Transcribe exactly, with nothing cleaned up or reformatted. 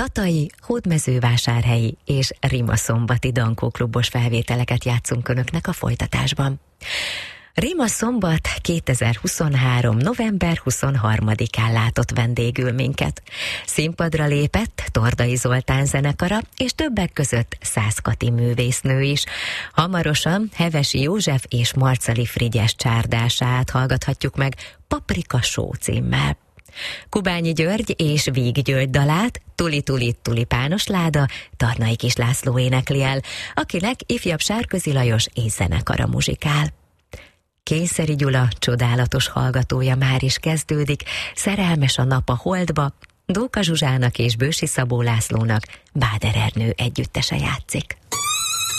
tatai, hódmezővásárhelyi és rimaszombati dankóklubos felvételeket játszunk önöknek a folytatásban. Rimaszombat kétezer-huszonhárom. november huszonharmadikán látott vendégül minket. Színpadra lépett Tordai Zoltán zenekara, és többek között Szász Kati művésznő is. Hamarosan Hevesi József és Marcali Frigyes csárdását hallgathatjuk meg Paprika Show címmel. Kubányi György és Víg György dalát, Tuli Tuli Tulipános láda, Tarnai Kis László énekli el, akinek ifjabb Sárközi Lajos és zenekara muzsikál. Kényszeri Gyula csodálatos hallgatója már is kezdődik, Szerelmes a nap a holdba, Dóka Zsuzsának és Bősi Szabó Lászlónak Báder Ernő együttese játszik.